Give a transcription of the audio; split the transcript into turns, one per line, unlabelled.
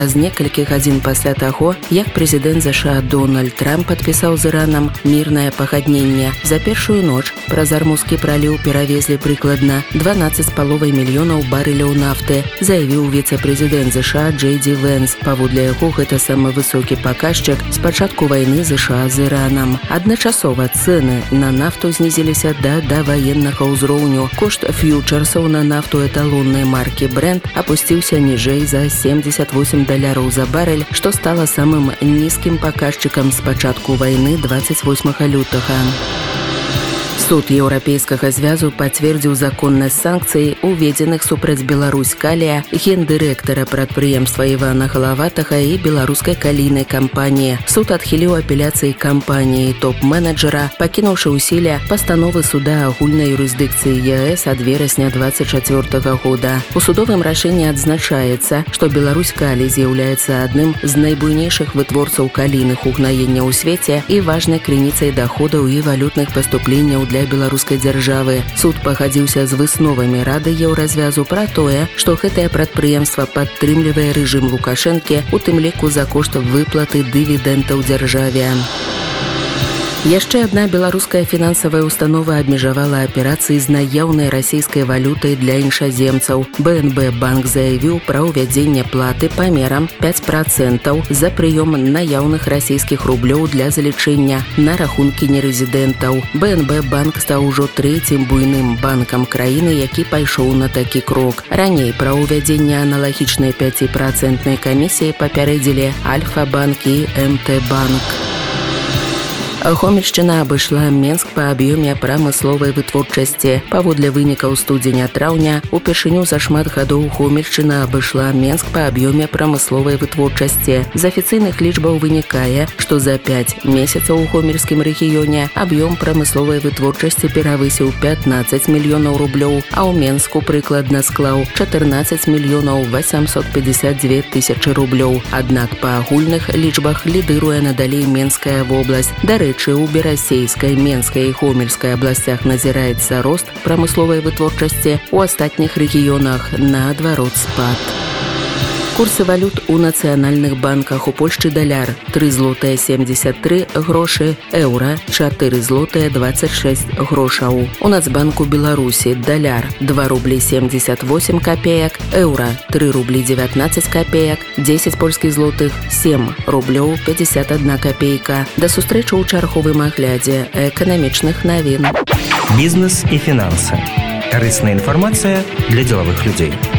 з некалькі гадзін пасля таго, як прэзідэнт ЗША Дональд Трамп падпісаў з Іранам мірнае пагадненне. За першую ноч праз Армузскі праліў перавезлі прыкладна 12,5 мільёнаў барэляў нафты, заявіў віцэ-прэзідэнт ЗША Джей Ді Вэнс. Паводле яго гэта самы высокі паказчык з пачатку вайны ЗША з Іранам. Адначасова цэны на нафту знізіліся да даваеннага ўзроўню. Кошт фьючерсаў на нафту эталоннай маркі Brent апусціўся ніжэй за $78 за барэль, што стала самым нізкім паказчыкам з пачатку вайны 28 лютага. Суд Еўрапейскага звязу пацвердзіў законнасць санкцый, уведзеных супраць Беларусь Калія, гендырэктара прадпрыемства Івана Галаватага і беларускай калійнай кампаніі. Суд адхіліў апеляцыі кампаніі топ-менеджера, пакінуўшы ў сіле пастановы суда агульнай юрысдыкцыі ЕС ад верасня 2024 года. У судовым рашэнні адзначаецца, што Беларусь Калій з'яўляецца адным з найбуйнейшых вытворцаў калійных угнаенняў у свеце і важнай крыніцай даходаў і валютных паступленняў для беларускай дзяржавы. Суд пагадзіўся з высновамі Рады Еўразвязу пра тое, што гэтае прадпрыемства падтрымлівае рэжым Лукашэнкі, у тым ліку за кошт выплаты дывідэнтаў дзяржаве. Яшчэ адна беларуская фінансавая установа абмежавала аперацыі з наяўнай расійскай валютай для іншаземцаў. БНБ банк заявіў пра ўвядзенне платы памерам 5% за прыём наяўных расійскіх рублёў для залічэння на рахункі нерэзідэнтаў. БНБ банк стаў ужо трэцім буйным банкам краіны, які пайшоў на такі крок. Раней пра ўвядзенне аналагічнай 5% камісіі папярэдзілі Альфа-банк і МТ-банк. Гомельшчына абышла Менск па аб'ёме прамысловай вытворчасці. Паводле вынікаў студзеня-траўня, упершыню за шмат гадоў Гомельшчына абышла Менск па аб'ёме прамысловай вытворчасці. З афіцыйных лічбаў вынікае, што за 5 месяцаў у гомельскім рэгіёне аб'ём прамысловай вытворчасці перавысіў 15 мільёнаў рублёў, а ў Менску прыкладна склаў 14 мільёнаў 852 тысячы рублёў. Аднак па агульных лічбах лідыруе надалей Менская вобласць. У Берасейскай, Менскай і Гомельскай абласцях назіраецца рост прамысловай вытворчасці, у астатніх рэгіёнах наадварот спад. Курсы валют у нацыянальных банках. У Польшчы даляр 3,73 злотыя, еўра 4,26 злотых. У Нацбанку Беларусі даляр 2,78 рублі, еўра 3,19 рублі, 10 польскіх злотых 7,51 рубля. Да сустрэчы ў чарговым аглядзе эканамічных навін.
Бізнес і фінансы. Карысная інфармацыя для дзелавых людзей.